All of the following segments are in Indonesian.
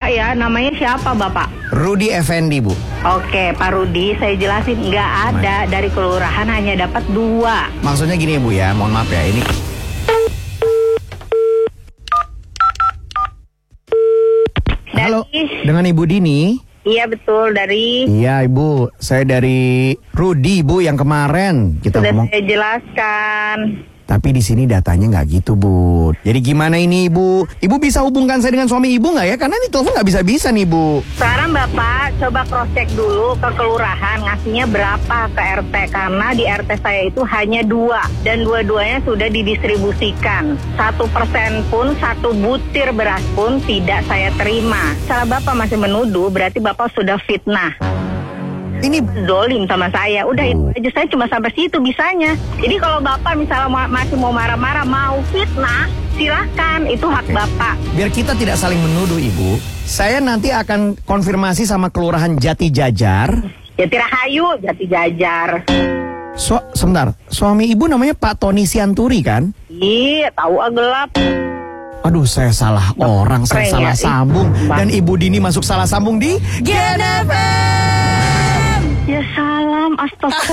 ya, namanya siapa Bapak? Rudi Effendi, Bu. Oke, Pak Rudi, saya jelasin nggak ada dari kelurahan, hanya dapat 2. Maksudnya gini, Bu ya, mohon maaf ya, ini... Halo, dengan Ibu Dini? Iya betul, dari... Iya Ibu, saya dari Rudi Bu yang kemarin kita Sudah ngomong. saya jelaskan. Tapi di sini datanya nggak gitu Bu. Jadi gimana ini Ibu? Ibu bisa hubungkan saya dengan suami Ibu nggak ya? Karena ini telepon nggak bisa-bisa nih Bu. Sekarang Bapak coba cross check dulu ke kelurahan ngasihnya berapa ke RT. Karena di RT saya itu hanya 2. Dan dua-duanya sudah didistribusikan. 1% pun, 1 butir beras pun tidak saya terima. Salah Bapak masih menuduh, berarti Bapak sudah fitnah. Ini zolim sama saya. Udah itu aja, saya cuma sampai situ bisanya. Jadi kalau Bapak misalnya masih mau marah-marah, mau fitnah, silahkan, itu hak Bapak. Biar kita tidak saling menuduh Ibu, saya nanti akan konfirmasi sama Kelurahan Jati Jajar. Jati Rahayu, Jati Jajar. Sebentar, suami Ibu namanya Pak Tony Sianturi kan? Iya, tahu gelap. Aduh, saya salah orang, saya salah sambung. Dan Ibu Dini masuk salah sambung di Gen FM. Ya salam, astaga.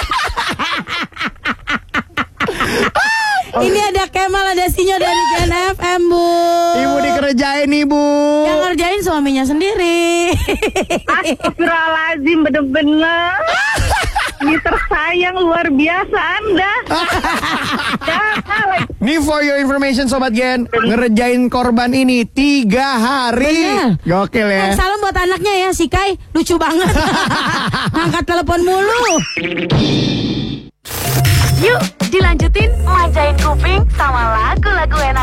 Ini ada Kemal, ada Sinyo dari Gen FM, Bu. Ibu dikerjain, Ibu. Yang ngerjain suaminya sendiri. Astagfirullahaladzim, bener-bener. Ini tersayang luar biasa Anda. Nih for your information Sobat Gen, ngerjain korban ini 3 hari. Bener. Gokil ya. Salam buat anaknya ya, si Kai, lucu banget. Angkat telepon mulu. Yuk, dilanjutin manjain kuping sama lagu-lagu enak.